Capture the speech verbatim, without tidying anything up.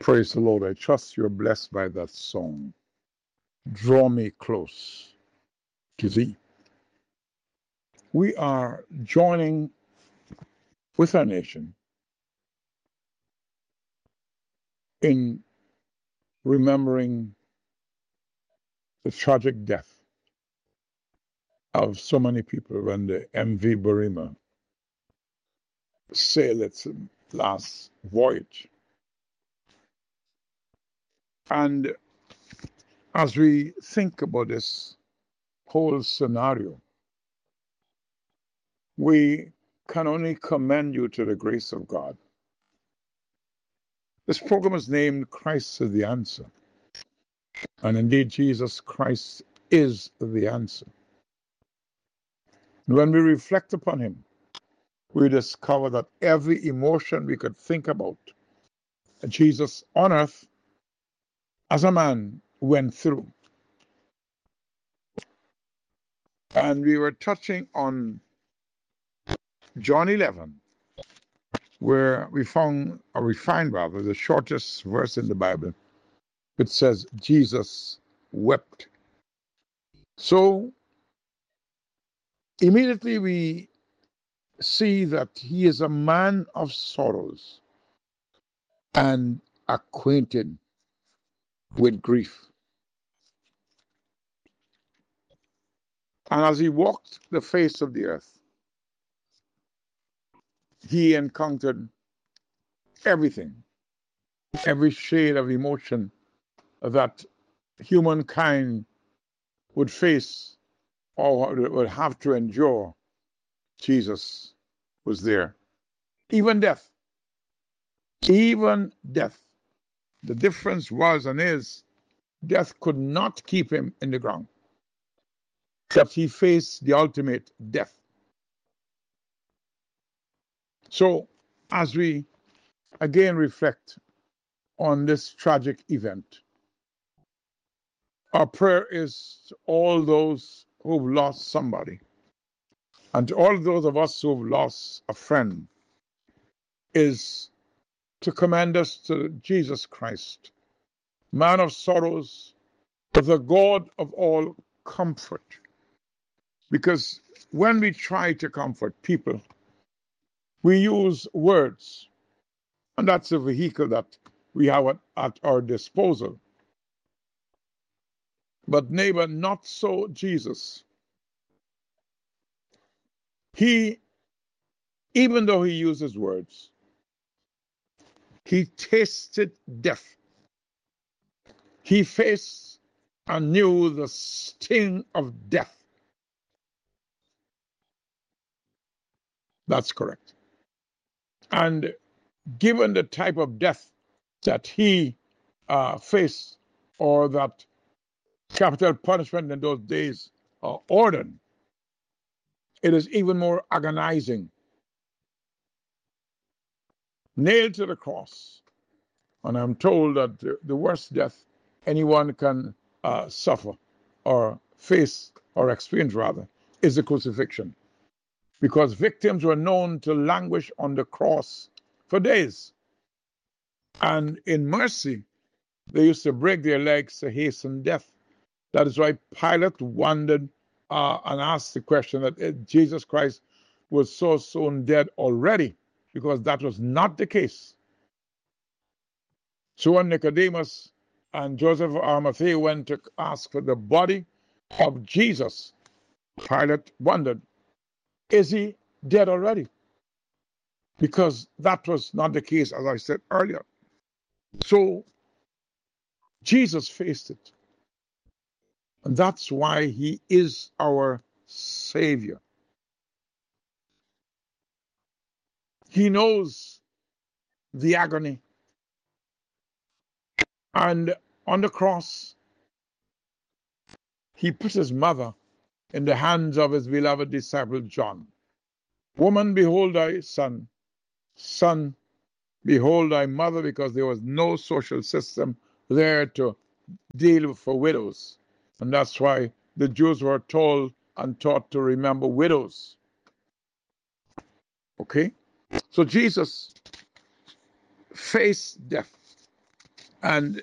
Praise the Lord. I trust you're blessed by that song. Draw me close to thee. We are joining with our nation in remembering the tragic death of so many people when the M V Burima sailed its last voyage. And as we think about this whole scenario, we can only commend you to the grace of God. This program is named Christ is the Answer. And indeed, Jesus Christ is the answer. And when we reflect upon him, we discover that every emotion we could think about, Jesus on earth as a man went through. And we were touching on John eleven, where we found, or we find rather, the shortest verse in the Bible, which says, Jesus wept. So immediately we see that he is a man of sorrows and acquainted with grief. And as he walked the face of the earth, he encountered everything, every shade of emotion that humankind would face or would have to endure. Jesus was there. Even death. Even death. The difference was and is, death could not keep him in the ground. That he faced the ultimate death. So, as we again reflect on this tragic event, our prayer is to all those who've lost somebody, and to all those of us who've lost a friend, is to commend us to Jesus Christ, man of sorrows, the God of all comfort. Because when we try to comfort people, we use words, and that's a vehicle that we have at, at our disposal. But neighbor, not so Jesus. He, even though he uses words, he tasted death. He faced and knew the sting of death. That's correct. And given the type of death that he uh, faced, or that capital punishment in those days uh, ordered, it is even more agonizing. Nailed to the cross. And I'm told that the, the worst death anyone can uh, suffer or face or experience, rather, is the crucifixion. Because victims were known to languish on the cross for days. And in mercy, they used to break their legs to hasten death. That is why Pilate wondered uh, and asked the question that uh, Jesus Christ was so soon dead already, because that was not the case. So when Nicodemus and Joseph of Arimathea went to ask for the body of Jesus, Pilate wondered, is he dead already? Because that was not the case, as I said earlier. So Jesus faced it. And that's why he is our Savior. He knows the agony. And on the cross, he put his mother in the hands of his beloved disciple John. Woman, behold thy son. Son, behold thy mother, because there was no social system there to deal for widows. And that's why the Jews were told and taught to remember widows. Okay? So Jesus faced death. And